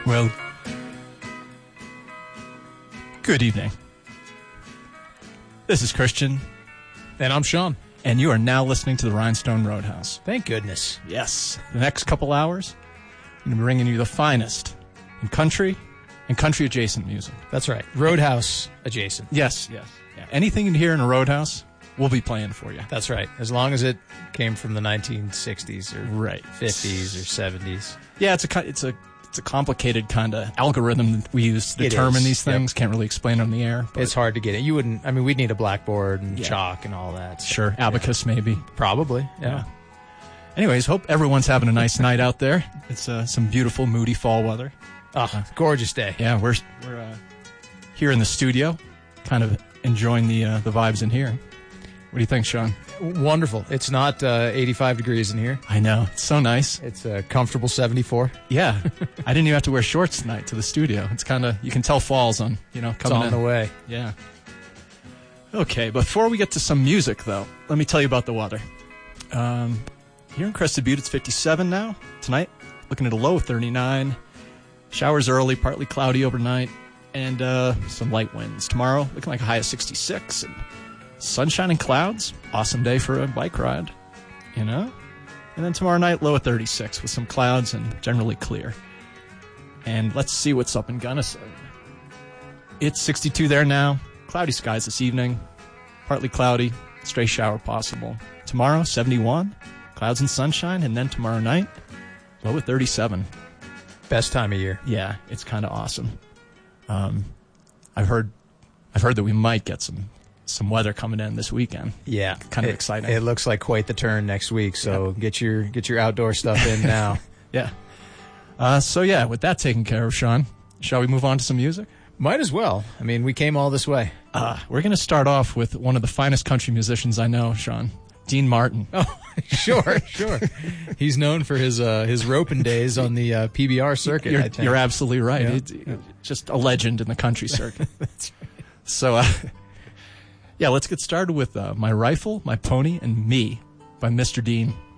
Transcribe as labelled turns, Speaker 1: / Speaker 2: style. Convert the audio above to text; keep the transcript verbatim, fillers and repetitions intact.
Speaker 1: Well, good evening. This is Christian.
Speaker 2: And I'm Sean.
Speaker 1: And you are now listening to the Rhinestone Roadhouse.
Speaker 2: Thank goodness.
Speaker 1: Yes. The next couple hours, I'm going to be bringing you the finest in country and country-adjacent music.
Speaker 2: That's right. Roadhouse adjacent.
Speaker 1: Yes, yes. Yeah. Anything you hear in a roadhouse, we'll be playing for you.
Speaker 2: That's right. As long as it came from the nineteen sixties or
Speaker 1: right.
Speaker 2: fifties or seventies.
Speaker 1: Yeah, it's a it's a it's a complicated kind of algorithm that we use to determine these things. Yep. Can't really explain it on the air.
Speaker 2: It's hard to get it. You wouldn't. I mean, we'd need a blackboard and
Speaker 1: yeah.
Speaker 2: chalk and all that. So,
Speaker 1: sure, abacus
Speaker 2: yeah.
Speaker 1: maybe.
Speaker 2: Probably. Yeah.
Speaker 1: yeah. Anyways, hope everyone's having a nice night out there. It's uh, some beautiful, moody fall weather.
Speaker 2: Oh, uh, gorgeous day.
Speaker 1: Yeah, we're we're uh, here in the studio, kind of enjoying the uh, the vibes in here. What do you think, Sean?
Speaker 2: Wonderful. It's not uh, eighty-five degrees in here.
Speaker 1: I know. It's so nice.
Speaker 2: It's a comfortable seventy-four.
Speaker 1: Yeah. I didn't even have to wear shorts tonight to the studio. It's kind of, you can tell fall's on, you know, coming in.
Speaker 2: It's on the way.
Speaker 1: Yeah. Okay, before we get to some music, though, let me tell you about the weather. Um, here in Crested Butte, it's fifty-seven now. Tonight, looking at a low of thirty-nine. Showers early, partly cloudy overnight, and uh, some light winds. Tomorrow, looking like a high of sixty-six, and sunshine and clouds. Awesome day for a bike ride, you know? And then tomorrow night, low of thirty-six with some clouds and generally clear. And let's see what's up in Gunnison. It's sixty-two there now. Cloudy skies this evening. Partly cloudy. Stray shower possible. Tomorrow, seventy-one. Clouds and sunshine. And then tomorrow night, low of thirty-seven.
Speaker 2: Best time of year.
Speaker 1: Yeah, it's kind of awesome. Um, I've heard, I've heard that we might get some, some weather coming in this weekend.
Speaker 2: Yeah,
Speaker 1: kind of
Speaker 2: it,
Speaker 1: exciting.
Speaker 2: It looks like quite the turn next week. So yep. get your get your outdoor stuff in now.
Speaker 1: yeah. Uh, so yeah, with that taken care of, Sean, shall we move on to some music?
Speaker 2: Might as well. I mean, we came all this way.
Speaker 1: Uh, we're going to start off with one of the finest country musicians I know, Sean. Dean Martin.
Speaker 2: Oh, sure, sure. He's known for his uh, his roping days on the uh, P B R circuit.
Speaker 1: You're,
Speaker 2: I think.
Speaker 1: you're absolutely right.
Speaker 2: Yeah.
Speaker 1: It's,
Speaker 2: Yeah.
Speaker 1: Just a legend in the country circuit.
Speaker 2: That's right.
Speaker 1: So, uh, yeah, let's get started with uh, My Rifle, My Pony, and Me by Mister Dean.